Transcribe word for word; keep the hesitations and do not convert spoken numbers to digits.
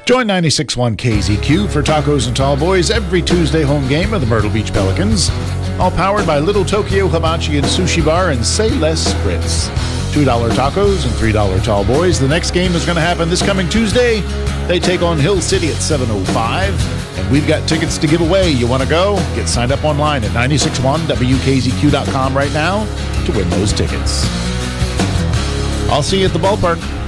Join ninety-six point one K Z Q for Tacos and Tall Boys every Tuesday home game of the Myrtle Beach Pelicans. All powered by Little Tokyo Hibachi and Sushi Bar and Say Less Spritz. two dollar tacos and three dollar tall boys. The next game is going to happen this coming Tuesday. They take on Hill City at seven oh five. And we've got tickets to give away. You want to go? Get signed up online at nine six one W K Z Q dot com right now to win those tickets. I'll see you at the ballpark.